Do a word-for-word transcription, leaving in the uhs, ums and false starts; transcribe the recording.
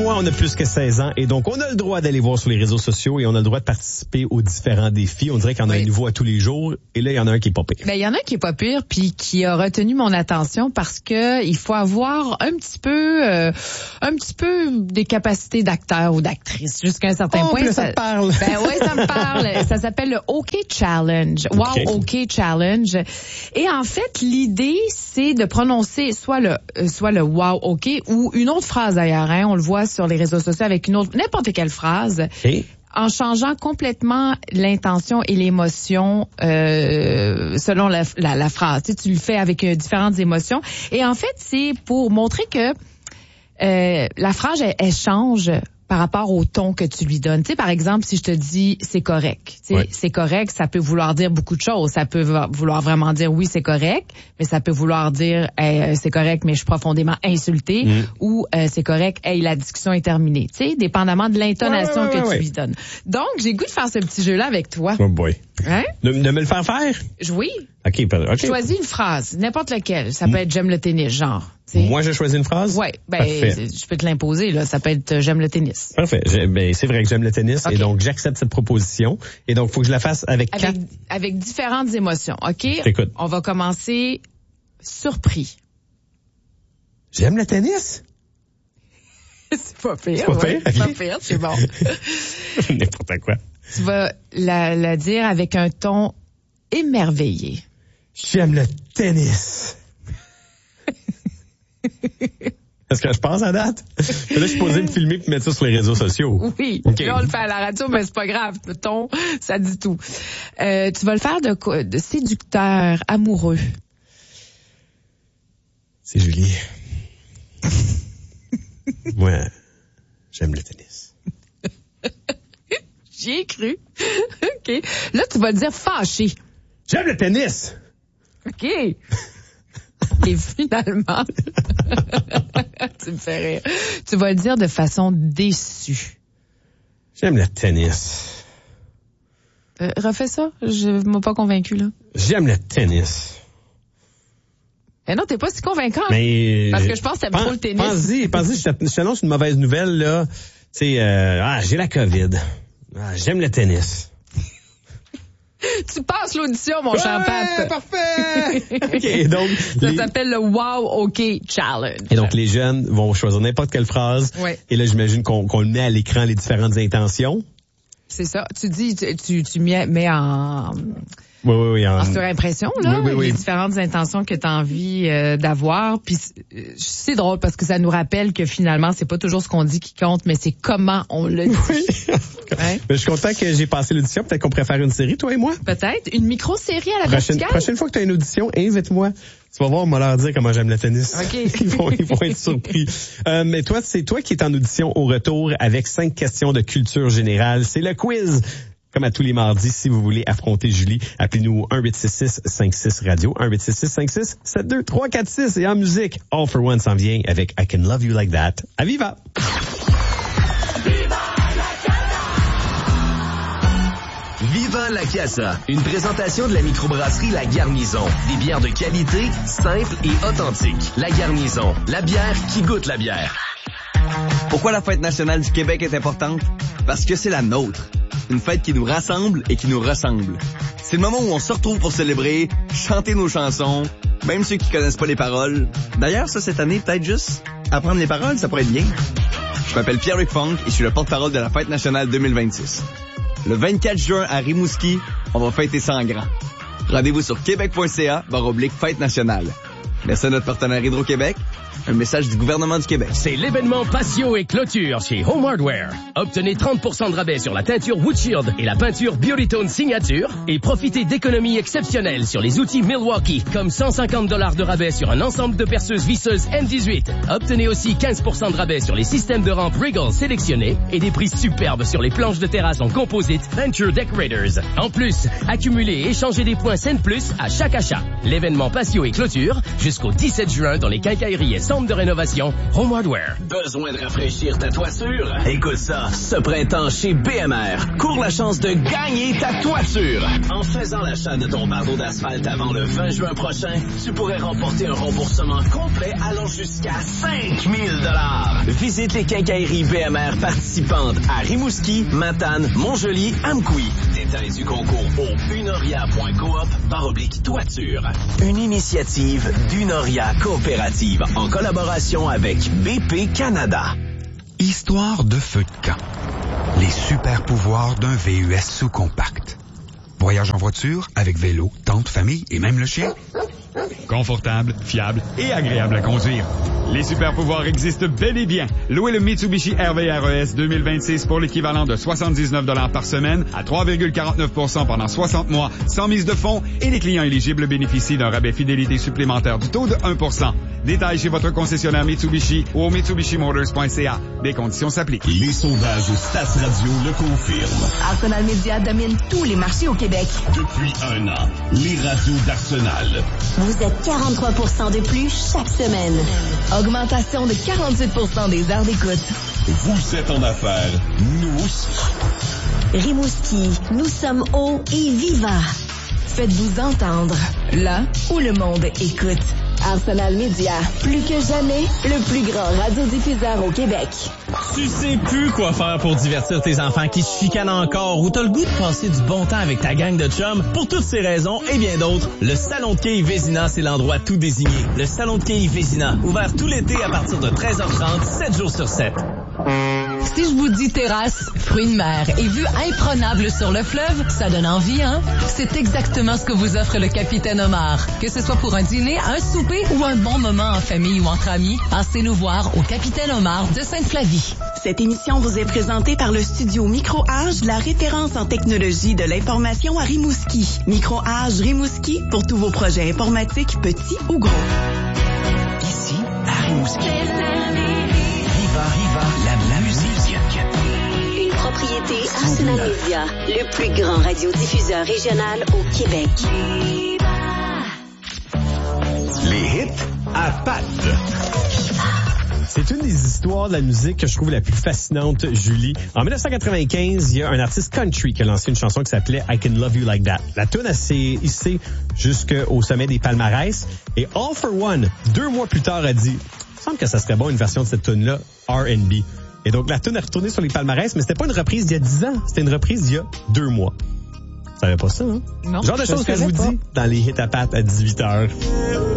moi, on a plus que seize ans et donc on a le droit d'aller voir sur les réseaux sociaux et on a le droit de participer aux différents défis. On dirait qu'il y en a oui. un nouveau à tous les jours et là, il y en a un qui est pas pire. Ben, il y en a un qui est pas pire puis qui a retenu mon attention parce que il faut avoir un petit peu euh, un petit peu des capacités d'acteur ou d'actrice jusqu'à un certain oh, point. Ça, ça te parle. Ben oui, ça me parle. Ça s'appelle le OK Challenge. Wow, okay. OK Challenge. Et en fait, l'idée, c'est de prononcer soit le euh, soit le wow OK ou une autre phrase d'ailleurs. Hein, on le voit sur les réseaux sociaux avec une autre n'importe quelle phrase. Okay. En changeant complètement l'intention et l'émotion euh, selon la, la, la phrase. Tu sais, tu le fais avec euh, différentes émotions. Et en fait, c'est pour montrer que euh, la phrase, elle, elle change par rapport au ton que tu lui donnes. Tu sais, par exemple, si je te dis c'est correct, tu sais, ouais. c'est correct, ça peut vouloir dire beaucoup de choses. Ça peut vouloir vraiment dire oui, c'est correct, mais ça peut vouloir dire hey, c'est correct, mais je suis profondément insulté, mm. ou euh, c'est correct, hey, la discussion est terminée. Tu sais, dépendamment de l'intonation ouais, ouais, ouais, que ouais. tu lui donnes. Donc, j'ai le goût de faire ce petit jeu-là avec toi. Oh boy. Hein? De, de me le faire faire? Oui. OK, okay. Choisis une phrase, n'importe laquelle. Ça peut être j'aime le tennis, genre. T'sais. Moi, j'ai choisi une phrase? Oui, ben, je peux te l'imposer, là. Ça peut être euh, j'aime le tennis. Parfait. Ben, c'est vrai que j'aime le tennis. Okay. Et donc, j'accepte cette proposition. Et donc, il faut que je la fasse avec, avec quatre... Avec différentes émotions. OK? Écoute. On va commencer surpris. J'aime le tennis? C'est pas pire. C'est pas ouais. pire? Okay. C'est pas pire, c'est bon. N'importe quoi. Tu vas la, la dire avec un ton émerveillé. J'aime le tennis. Est-ce que je passe à date? Là, je suis posé me filmer et mettre ça sur les réseaux sociaux. Oui. Okay. Là, on le fait à la radio, mais c'est pas grave. Le ton, ça dit tout. Euh, tu vas le faire de, de séducteur, amoureux. C'est Julie. Moi, j'aime le tennis. J'y ai cru. OK. Là, tu vas dire fâché. J'aime le tennis. OK. Et finalement, tu me fais rire. Tu vas le dire de façon déçue. J'aime le tennis. Euh, refais ça. Je m'ai pas convaincu, là. J'aime le tennis. Eh non, t'es pas si convaincant. Mais parce que je pense que t'aimes trop le tennis. Pense-y, pense-y, je t'annonce une mauvaise nouvelle, là. Tu sais, euh, ah, j'ai la COVID. Ah, j'aime le tennis. Tu passes l'audition, mon ouais, cher Pat. Parfait! OK, donc... Ça les... s'appelle le Wow OK Challenge. Et donc, les jeunes vont choisir n'importe quelle phrase. Ouais. Et là, j'imagine qu'on, qu'on le met à l'écran, les différentes intentions. C'est ça. Tu dis, tu, tu, tu mets en... Oui, oui, oui. En, en surimpression, là, oui, oui, oui. les différentes intentions que tu as envie euh, d'avoir. Puis c'est drôle parce que ça nous rappelle que finalement, c'est pas toujours ce qu'on dit qui compte, mais c'est comment on le dit. Oui. Ouais. Mais je suis content que j'ai passé l'audition. Peut-être qu'on pourrait faire une série, toi et moi. Peut-être. Une micro-série à la prochaine, verticale. Prochaine fois que tu as une audition, invite-moi. Tu vas voir, on va leur dire comment j'aime le tennis. OK. ils, vont, ils vont être surpris. Euh, mais toi, c'est toi qui es en audition au retour avec cinq questions de culture générale. C'est le quiz. Comme à tous les mardis, si vous voulez affronter Julie, appelez-nous au un huit six six cinq six radio, un huit six six cinq six sept deux trois quatre six. Et en musique, All for One s'en vient avec I Can Love You Like That. À Viva! Viva la Casa, une présentation de la microbrasserie La Garnison. Des bières de qualité, simples et authentiques. La Garnison, la bière qui goûte la bière. Pourquoi la fête nationale du Québec est importante? Parce que c'est la nôtre. Une fête qui nous rassemble et qui nous ressemble. C'est le moment où on se retrouve pour célébrer, chanter nos chansons, même ceux qui connaissent pas les paroles. D'ailleurs, ça, cette année, peut-être juste apprendre les paroles, ça pourrait être bien. Je m'appelle Pierre-Luc Funk et je suis le porte-parole de la fête nationale deux mille vingt-six. Le vingt-quatre juin à Rimouski, on va fêter ça en grand. Rendez-vous sur québec.ca barre oblique fête nationale. Merci à notre partenaire Hydro-Québec. Un message du gouvernement du Québec. C'est l'événement Patio et clôture chez Home Hardware. Obtenez trente pour cent de rabais sur la teinture Woodshield et la peinture Beautytone Signature et profitez d'économies exceptionnelles sur les outils Milwaukee, comme cent cinquante dollars de rabais sur un ensemble de perceuses visseuses M dix-huit. Obtenez aussi quinze pour cent de rabais sur les systèmes de rampe Regal sélectionnés et des prix superbes sur les planches de terrasse en composite Venture Decorators. En plus, accumulez et échangez des points Scène Plus à chaque achat. L'événement Patio et clôture jusqu'au dix-sept juin dans les quincailleries centre de rénovation Home Hardware. Besoin de rafraîchir ta toiture? Écoute ça, ce printemps chez B M R, cours la chance de gagner ta toiture. En faisant l'achat de ton bardeau d'asphalte avant le vingt juin prochain, tu pourrais remporter un remboursement complet allant jusqu'à cinq mille dollars. Visite les quincailleries B M R participantes à Rimouski, Matane, Montjoli, Amqui. Détails du concours au unoria point coop barre oblique toiture. Une initiative d'Unoria Coopérative en collaboration avec B P Canada. Histoire de feu de camp. Les super pouvoirs d'un V U S sous-compact. Voyage en voiture, avec vélo, tente, famille et même le chien. Confortable, fiable et agréable à conduire. Les super pouvoirs existent bel et bien. Louez le Mitsubishi R V R E S deux mille vingt-six pour l'équivalent de soixante-dix-neuf dollars par semaine à trois virgule quarante-neuf pour cent pendant soixante mois sans mise de fonds et les clients éligibles bénéficient d'un rabais fidélité supplémentaire du taux de un pour cent. Détails chez votre concessionnaire Mitsubishi ou au mitsubishi motors point c a. Des conditions s'appliquent. Les sondages Stats Radio le confirment. Arsenal Media domine tous les marchés au Québec. Depuis un an, les radios d'Arsenal. Vous êtes quarante-trois pour cent de plus chaque semaine. Augmentation de quarante-huit pour cent des heures d'écoute. Vous êtes en affaires, nous aussi. Rimouski, nous sommes hauts et vivants. Faites-vous entendre, là où le monde écoute. Arsenal Media, plus que jamais, le plus grand radiodiffuseur au Québec. Tu sais plus quoi faire pour divertir tes enfants qui se chicanent encore ou t'as le goût de passer du bon temps avec ta gang de chums? Pour toutes ces raisons et bien d'autres, le Salon de quilles Vézina, c'est l'endroit tout désigné. Le Salon de quilles Vézina, ouvert tout l'été à partir de treize heures trente, sept jours sur sept. Si je vous dis terrasse, fruits de mer et vue imprenable sur le fleuve, ça donne envie, hein? C'est exactement ce que vous offre le Capitaine Omar. Que ce soit pour un dîner, un souper ou un bon moment en famille ou entre amis, passez nous voir au Capitaine Omar de Sainte-Flavie. Cette émission vous est présentée par le studio Micro-Age, la référence en technologie de l'information à Rimouski. Micro-Age Rimouski pour tous vos projets informatiques, petits ou gros. Ici, à Rimouski. Riva, Riva, la, la musique. Une propriété Arsenal Media, le plus grand radiodiffuseur régional au Québec. Les hits à pattes. C'est une des histoires de la musique que je trouve la plus fascinante, Julie. En dix-neuf cent quatre-vingt-quinze, il y a un artiste country qui a lancé une chanson qui s'appelait I Can Love You Like That. La tune a s'est hissée jusqu'au sommet des palmarès. Et All for One, deux mois plus tard, a dit, il me semble que ça serait bon une version de cette tune-là, R and B. Et donc, la tune est retournée sur les palmarès, mais c'était pas une reprise d'il y a dix ans, c'était une reprise d'il y a deux mois. Tu savais pas ça, hein? Non. Genre de choses que je vous pas. dis dans les hits à pattes à dix-huit heures.